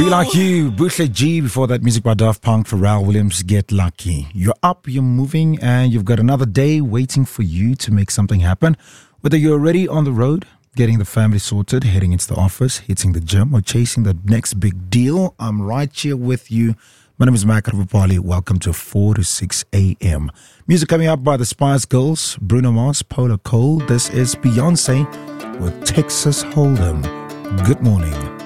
Be Like You, Buhle G, before that music by Daft Punk, Pharrell Williams, Get Lucky. You're up, you're moving, and you've got another day waiting for you to make something happen. Whether you're already on the road, getting the family sorted, heading into the office, hitting the gym, or chasing the next big deal, I'm right here with you. My name is Mike Ravapali. Welcome to 4 to 6 a.m. Music coming up by the Spice Girls, Bruno Mars, Paula Cole. This is Beyonce with Texas Hold'em. Good morning.